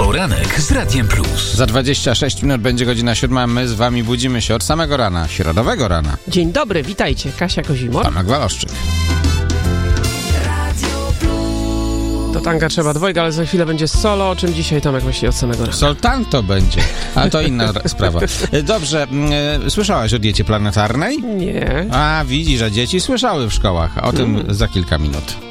Poranek z Radiem Plus. Za 26 minut będzie godzina 7, my z wami budzimy się od samego rana, środowego rana. Dzień dobry, witajcie. Kasia Kozimor. Tomek Waloszczyk. Do tanga trzeba dwojga, ale za chwilę będzie solo, o czym dzisiaj Tomek myśli od samego rana. Soltan to będzie, ale to inna sprawa. Dobrze, słyszałaś o diecie planetarnej? Nie. A, widzisz, że dzieci słyszały w szkołach. O tym za kilka minut.